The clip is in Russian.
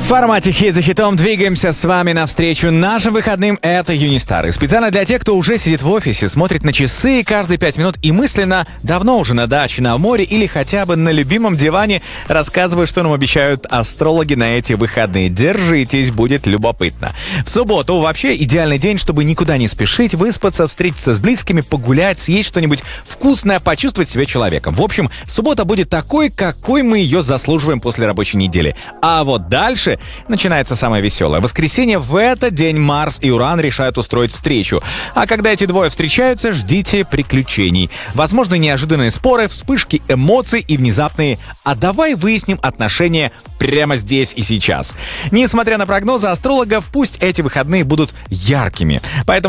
формате «Хит за хитом» двигаемся с вами навстречу нашим выходным. Это Юнистар. И специально для тех, кто уже сидит в офисе, смотрит на часы каждые 5 минут и мысленно давно уже на даче, на море или хотя бы на любимом диване рассказывает, что нам обещают астрологи на эти выходные. Держитесь, будет любопытно. В субботу вообще идеальный день, чтобы никуда не спешить, выспаться, встретиться с близкими, погулять, съесть что-нибудь вкусное, почувствовать себя человеком. В общем, суббота будет такой, какой мы ее заслуживаем после рабочей недели. А вот дальше начинается самое веселое. В воскресенье в этот день Марс и Уран решают устроить встречу. А когда эти двое встречаются, ждите приключений. Возможно, неожиданные споры, вспышки эмоций и внезапные «а давай выясним отношения прямо здесь и сейчас». Несмотря на прогнозы астрологов, пусть эти выходные будут яркими. Поэтому